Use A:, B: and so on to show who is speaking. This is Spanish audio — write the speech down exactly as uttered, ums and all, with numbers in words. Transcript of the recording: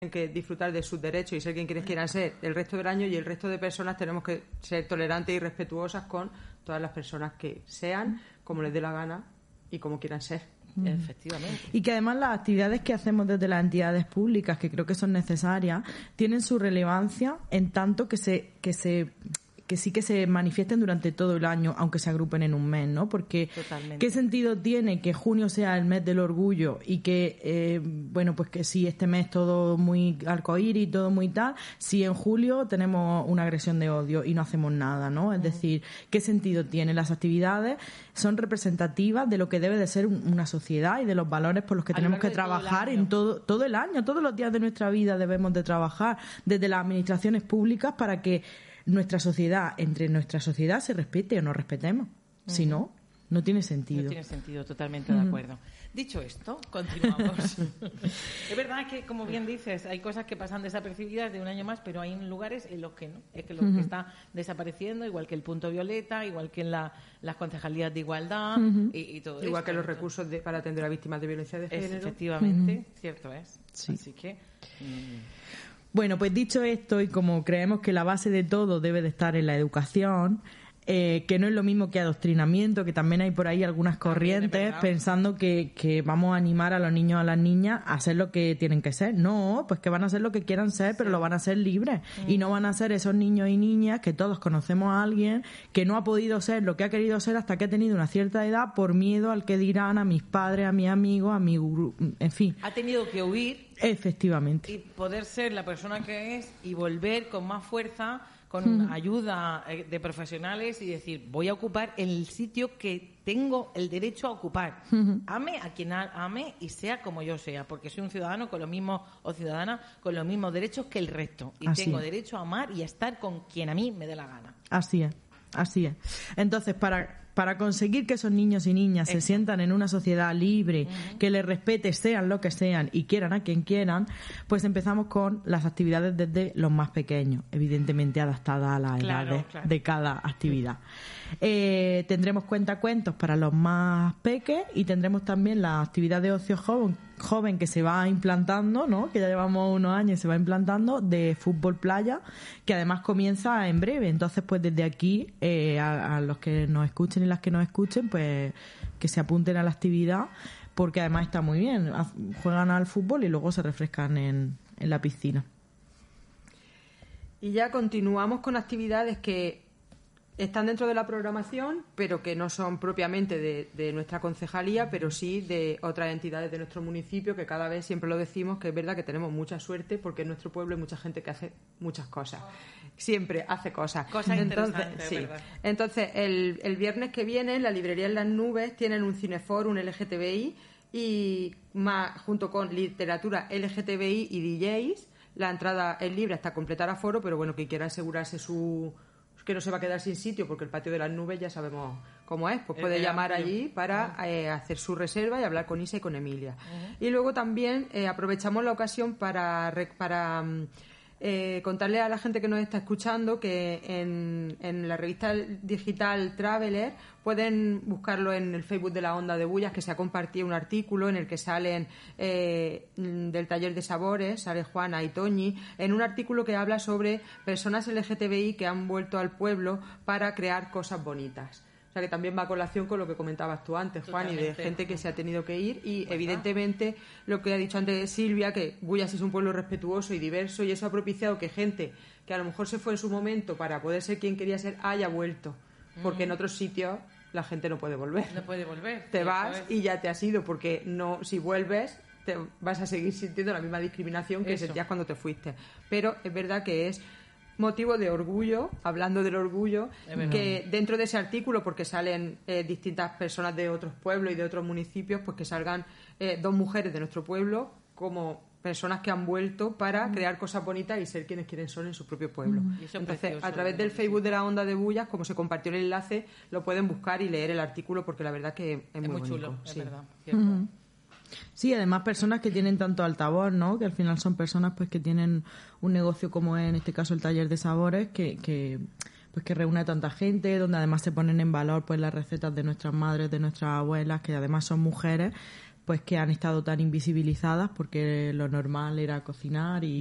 A: que disfrutar de sus derechos y ser quien quieran ser el resto del año, y el resto de personas tenemos que ser tolerantes y respetuosas con todas las personas que sean, como les dé la gana y como quieran ser.
B: Mm. Efectivamente.
C: Y que además las actividades que hacemos desde las entidades públicas, que creo que son necesarias, tienen su relevancia en tanto que se que se que sí que se manifiesten durante todo el año, aunque se agrupen en un mes, ¿no? Porque
B: Totalmente.
C: ¿qué sentido tiene que junio sea el mes del orgullo y que, eh, bueno, pues que sí, este mes todo muy arcoíris y todo muy tal, si en julio tenemos una agresión de odio y no hacemos nada, ¿no? Es uh-huh. decir, ¿qué sentido tiene? Las actividades son representativas de lo que debe de ser una sociedad y de los valores por los que tenemos que trabajar en todo, todo el año, todos los días de nuestra vida debemos de trabajar desde las administraciones públicas para que nuestra sociedad, entre nuestra sociedad se respete o no respetemos. Uh-huh. Si no, no tiene sentido.
B: No tiene sentido, totalmente uh-huh. de acuerdo. Dicho esto, continuamos. Es verdad que, como bien dices, hay cosas que pasan desapercibidas de un año más, pero hay lugares en los que no. Es que lo uh-huh. que está desapareciendo, igual que el punto violeta, igual que en la, las concejalías de igualdad uh-huh. y, y todo
A: igual
B: esto.
A: que los recursos de, para atender a víctimas de violencia de género.
B: Es, efectivamente, uh-huh. cierto es.
C: Sí.
B: Así que... Mmm.
C: Bueno, pues dicho esto, y como creemos que la base de todo debe de estar en la educación, eh, que no es lo mismo que adoctrinamiento, que también hay por ahí algunas corrientes pensando que, que vamos a animar a los niños o a las niñas a hacer lo que tienen que ser. No, pues que van a hacer lo que quieran ser, pero lo van a hacer libres. Mm. Y no van a ser esos niños y niñas que todos conocemos a alguien que no ha podido ser lo que ha querido ser hasta que ha tenido una cierta edad por miedo al que dirán, a mis padres, a mis amigos, a mi grupo, en fin.
B: Ha tenido que huir.
C: Efectivamente.
B: Y poder ser la persona que es y volver con más fuerza, con uh-huh. ayuda de profesionales y decir, voy a ocupar el sitio que tengo el derecho a ocupar. Uh-huh. Ame a quien ame y sea como yo sea, porque soy un ciudadano con los mismos, o ciudadana con los mismos derechos que el resto. Y
C: Así
B: tengo
C: es.
B: derecho a amar y a estar con quien a mí me dé la gana.
C: Así es, así es. Entonces, para... Para conseguir que esos niños y niñas Eso. se sientan en una sociedad libre, uh-huh. que les respete, sean lo que sean y quieran a quien quieran, pues empezamos con las actividades desde los más pequeños, evidentemente adaptadas a las
B: claro,
C: edades
B: claro.
C: de cada actividad. Eh, tendremos cuentacuentos para los más peques y tendremos también la actividad de ocio joven, joven que se va implantando, ¿no? Que ya llevamos unos años y se va implantando, de fútbol playa, que además comienza en breve. Entonces, pues desde aquí, eh, a, a los que nos escuchen y las que nos escuchen, pues que se apunten a la actividad, porque además está muy bien. Juegan al fútbol y luego se refrescan en, en la piscina.
A: Y ya continuamos con actividades que están dentro de la programación, pero que no son propiamente de, de nuestra concejalía, pero sí de otras entidades de nuestro municipio, que cada vez siempre lo decimos, que es verdad que tenemos mucha suerte, porque en nuestro pueblo hay mucha gente que hace muchas cosas. Siempre hace cosas.
B: Cosas
A: Entonces,
B: interesantes,
A: sí.
B: ¿verdad?
A: Entonces, el, el viernes que viene, en la librería En las Nubes, tienen un cineforo, un L G T B I, y más, junto con literatura L G T B I y D Js. La entrada es libre hasta completar aforo, pero bueno, quien quiera asegurarse su... que no se va a quedar sin sitio, porque el patio de las Nubes ya sabemos cómo es, pues puede llamar allí para uh-huh. eh, hacer su reserva y hablar con Isa y con Emilia. Uh-huh. Y luego también eh, aprovechamos la ocasión para, para eh, contarle a la gente que nos está escuchando que en, en la revista digital Traveler pueden buscarlo en el Facebook de la Onda de Bullas, que se ha compartido un artículo en el que salen eh, del taller de sabores, sale Juana y Toñi, en un artículo que habla sobre personas L G T B I que han vuelto al pueblo para crear cosas bonitas. O sea, que también va a colación con lo que comentabas tú antes, Juan, y de gente que se ha tenido que ir. Y, ¿verdad? Evidentemente, lo que ha dicho antes Silvia, que Bullas es un pueblo respetuoso y diverso, y eso ha propiciado que gente que a lo mejor se fue en su momento para poder ser quien quería ser, haya vuelto. Porque mm. en otros sitios la gente no puede volver.
B: No puede volver.
A: Te vas y ya te has ido, porque no, si vuelves te vas a seguir sintiendo la misma discriminación que eso. sentías cuando te fuiste. Pero es verdad que es motivo de orgullo, hablando del orgullo, que dentro de ese artículo, porque salen eh, distintas personas de otros pueblos y de otros municipios, pues que salgan eh, dos mujeres de nuestro pueblo como personas que han vuelto para mm. crear cosas bonitas y ser quienes quieren son en su propio pueblo. Mm. Entonces, precioso, a través del Facebook de la Onda de Bullas, como se compartió el enlace, lo pueden buscar y leer el artículo, porque la verdad que es, es muy, muy chulo,
B: es
A: sí.
B: verdad, cierto.
C: Mm. Sí, además personas que tienen tanto altavoz, ¿no? Que al final son personas pues que tienen un negocio como es, en este caso el taller de sabores, que, que pues que reúne a tanta gente, donde además se ponen en valor pues las recetas de nuestras madres, de nuestras abuelas, que además son mujeres, pues que han estado tan invisibilizadas porque lo normal era cocinar y